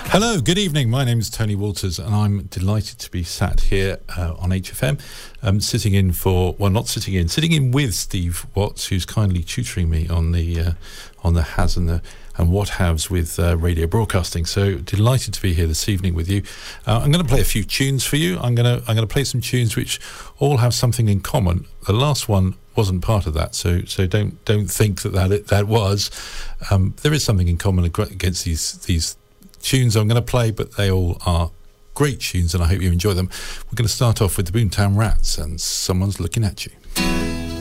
Hello, good evening. My name is Tony Walters, and I'm delighted to be sat here on HFM, sitting in with Steve Watts, who's kindly tutoring me on the has and what haves with radio broadcasting. So delighted to be here this evening with you. I'm going to play a few tunes for you. I'm going to play some tunes which all have something in common. The last one wasn't part of that, so don't think that was. There is something in common against these tunes I'm going to play, but they all are great tunes, and I hope you enjoy them. We're going to start off with the Boomtown Rats and Someone's Looking at You.